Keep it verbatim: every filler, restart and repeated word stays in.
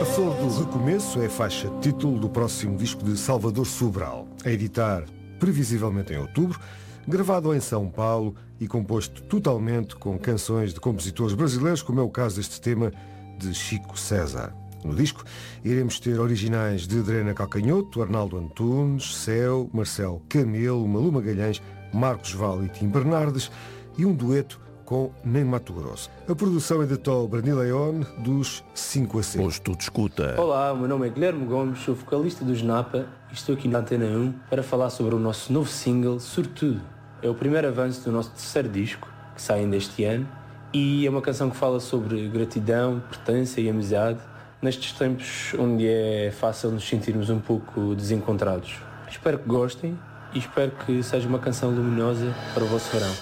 A Flor do Recomeço é a faixa título do próximo disco de Salvador Sobral, a editar previsivelmente em outubro, gravado em São Paulo e composto totalmente com canções de compositores brasileiros, como é o caso deste tema de Chico César. No disco iremos ter originais de Adriana Calcanhoto, Arnaldo Antunes, Céu, Marcelo Camelo, Malu Magalhães, Marcos Val e Tim Bernardes e um dueto com Nem Mato Grosso. A produção é de Tó Branileone, dos cinco a seis. Hoje tudo escuta. Olá, o meu nome é Guilherme Gomes, sou vocalista dos Napa e estou aqui na Antena um para falar sobre o nosso novo single, Sortudo. É o primeiro avanço do nosso terceiro disco, que sai ainda este ano, e é uma canção que fala sobre gratidão, pertença e amizade, nestes tempos onde é fácil nos sentirmos um pouco desencontrados. Espero que gostem e espero que seja uma canção luminosa para o vosso verão.